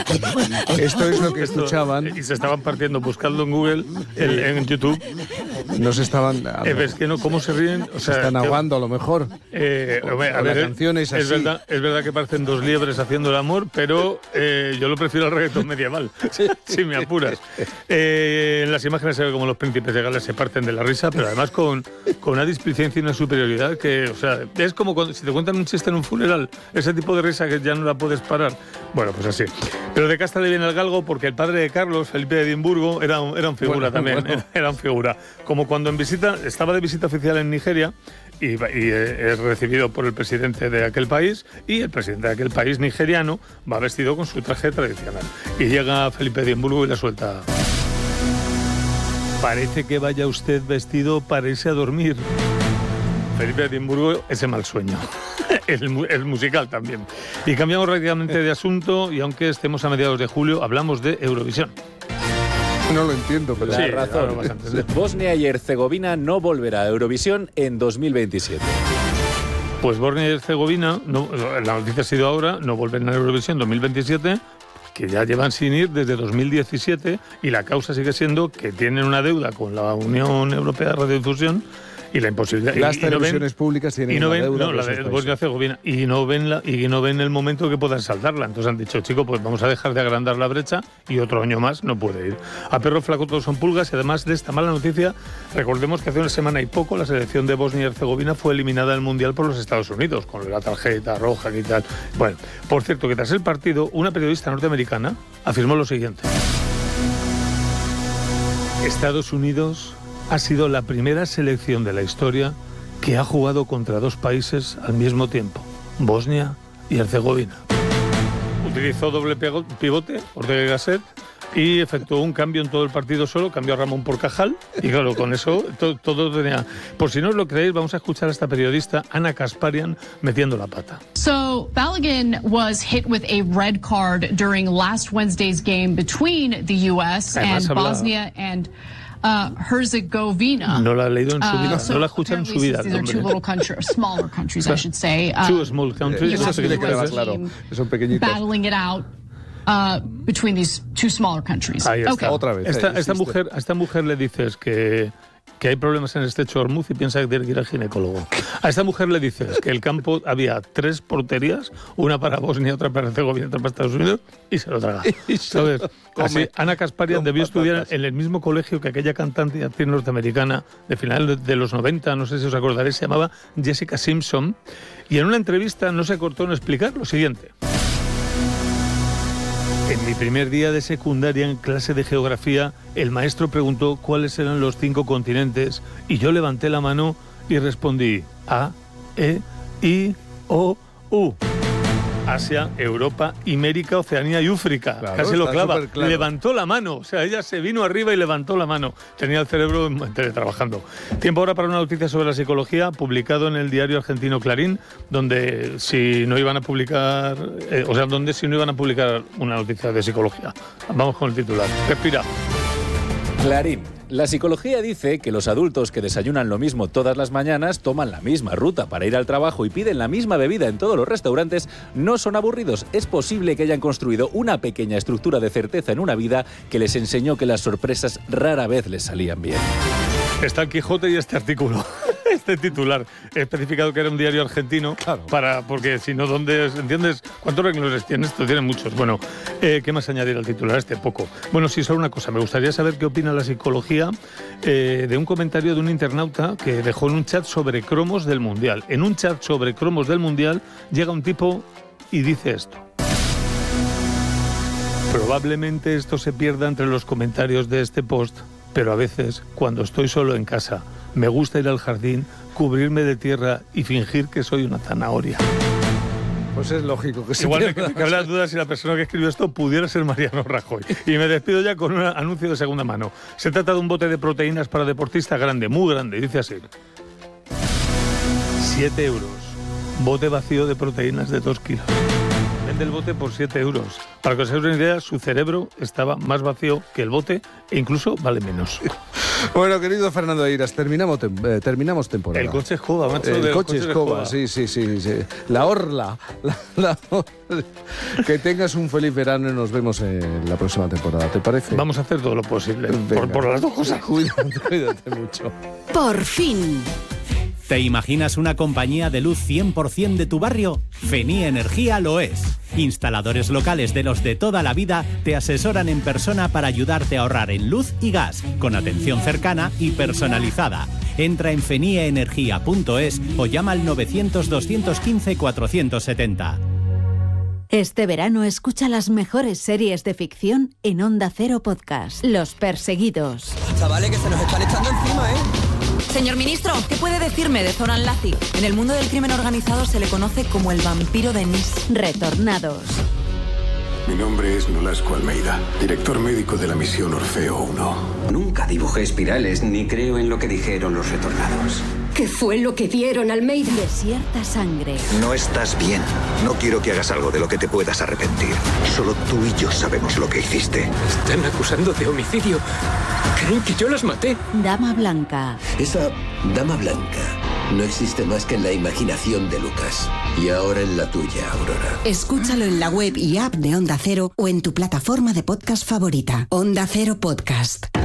Esto es lo que escuchaban. Y se estaban partiendo, buscando en Google, en YouTube. No se estaban... ¿Ves que no? ¿Cómo se ríen? O sea, se están ahogando a lo mejor. La canción es así. Es verdad que parecen dos liebres haciendo el amor, pero yo lo prefiero al reggaetón medieval, si me apuras. En las imágenes se ve como los príncipes de Gales se parten de la risa, pero además con una displicencia y una superioridad que, o sea, es como cuando, si te cuentan un chiste en un funeral, ese tipo de risa que ya no la puedes parar. Bueno, pues así. Pero de casta le viene el galgo porque el padre de Carlos, Felipe de Edimburgo, era un figura también. Era un figura. Como cuando estaba de visita oficial en Nigeria y es recibido por el presidente de aquel país, y el presidente de aquel país nigeriano va vestido con su traje tradicional. Y llega Felipe de Edimburgo y le suelta: parece que vaya usted vestido para irse a dormir. Felipe de Edimburgo, ese mal sueño. El musical también. Y cambiamos rápidamente de asunto, y aunque estemos a mediados de julio, hablamos de Eurovisión. No lo entiendo, pero... La razón. Bosnia y Herzegovina no volverá a Eurovisión en 2027. Pues Bosnia y Herzegovina, la noticia ha sido ahora, no vuelven a Eurovisión en 2027, que ya llevan sin ir desde 2017, y la causa sigue siendo que tienen una deuda con la Unión Europea de Radiodifusión y la imposibilidad. Las televisiones públicas tienen una deuda. No, la de Bosnia y Herzegovina. Y no ven el momento que puedan saldarla. Entonces han dicho, chico, pues vamos a dejar de agrandar la brecha, y otro año más no puede ir. A perro flaco todos son pulgas, y además de esta mala noticia, recordemos que hace una semana y poco la selección de Bosnia y Herzegovina fue eliminada del Mundial por los Estados Unidos, con la tarjeta roja y tal. Bueno, por cierto, que tras el partido, una periodista norteamericana afirmó lo siguiente: Estados Unidos ha sido la primera selección de la historia que ha jugado contra dos países al mismo tiempo, Bosnia y Herzegovina. Utilizó doble pivote, Ortega y Gasset, y efectuó un cambio en todo el partido solo, cambió a Ramón por Cajal, y claro, con eso todo tenía... Por si no os lo creéis, vamos a escuchar a esta periodista, Ana Kasparian, metiendo la pata. So, Balogun was hit with a red card during last Wednesday's game between the U.S. and Bosnia and... Herzegovina. No la ha leído en su vida, no la ha escuchado en su vida. These are two little countries, smaller countries, I should say. Two small countries. Eso sí que queda claro. Son pequeñitos. Battling it out between these two smaller countries. Ahí está. Okay. Otra vez. A esta mujer le dices que hay problemas en el estrecho de Hormuz y piensa que tiene que ir al ginecólogo. A esta mujer le dices que el campo había 3 porterías, una para Bosnia, otra para Herzegovina, otra para Estados Unidos, y se lo traga. ¿Sabes? Así, Ana Kasparian debió estudiar en el mismo colegio que aquella cantante y actriz norteamericana de finales de los 90, no sé si os acordaréis, se llamaba Jessica Simpson, y en una entrevista no se cortó en explicar lo siguiente: en mi primer día de secundaria, en clase de geografía, el maestro preguntó cuáles eran los 5 continentes, y yo levanté la mano y respondí: A, E, I, O, U. Asia, Europa, América, Oceanía y África. Claro, casi lo clava. Claro. Levantó la mano, o sea, ella se vino arriba y levantó la mano. Tenía el cerebro teletrabajando. Tiempo ahora para una noticia sobre la psicología, publicado en el diario argentino Clarín, donde si no iban a publicar una noticia de psicología. Vamos con el titular. Respira. Clarín. La psicología dice que los adultos que desayunan lo mismo todas las mañanas, toman la misma ruta para ir al trabajo y piden la misma bebida en todos los restaurantes, no son aburridos. Es posible que hayan construido una pequeña estructura de certeza en una vida que les enseñó que las sorpresas rara vez les salían bien. Está el Quijote y este artículo, este titular. He especificado que era un diario argentino, claro, porque si no, ¿dónde entiendes? ¿Cuántos renglones tiene esto? Tiene muchos. Bueno, ¿qué más añadir al titular? Poco. Bueno, sí, solo una cosa. Me gustaría saber qué opina la psicología de un comentario de un internauta que dejó en un chat sobre cromos del Mundial. En un chat sobre cromos del Mundial llega un tipo y dice esto: probablemente esto se pierda entre los comentarios de este post, pero a veces, cuando estoy solo en casa, me gusta ir al jardín, cubrirme de tierra y fingir que soy una zanahoria. Pues es lógico que se igual pierda. me cabe la duda si la persona que escribió esto pudiera ser Mariano Rajoy. Y me despido ya con un anuncio de segunda mano. Se trata de un bote de proteínas para deportista grande, muy grande, dice así: 7 euros. Bote vacío de proteínas de 2 kilos. del bote por 7 euros. Para que os hagáis una idea, su cerebro estaba más vacío que el bote e incluso vale menos. Bueno, querido Fernando Eiras, terminamos temporada. El coche escoba, macho. El coche escoba, sí. La orla. Que tengas un feliz verano y nos vemos en la próxima temporada, ¿te parece? Vamos a hacer todo lo posible por las dos cosas. Cuídate mucho. Por fin. ¿Te imaginas una compañía de luz 100% de tu barrio? Fenía Energía lo es. Instaladores locales de los de toda la vida te asesoran en persona para ayudarte a ahorrar en luz y gas, con atención cercana y personalizada. Entra en feniaenergia.es o llama al 900-215-470. Este verano escucha las mejores series de ficción en Onda Cero Podcast. Los Perseguidos. Chavales, que se nos están echando encima, ¿eh? Señor ministro, ¿qué puede decirme de Zoran Lazic? En el mundo del crimen organizado se le conoce como el vampiro de Nis. Retornados. Mi nombre es Nolasco Almeida, director médico de la misión Orfeo 1. Nunca dibujé espirales ni creo en lo que dijeron los retornados. ¿Qué fue lo que vieron, Almeida? Desierta sangre. No estás bien. No quiero que hagas algo de lo que te puedas arrepentir. Solo tú y yo sabemos lo que hiciste. Están acusando de homicidio. ¿Creen que yo las maté? Dama Blanca. Esa Dama Blanca no existe más que en la imaginación de Lucas. Y ahora en la tuya, Aurora. Escúchalo en la web y app de Onda Cero o en tu plataforma de podcast favorita. Onda Cero Podcast.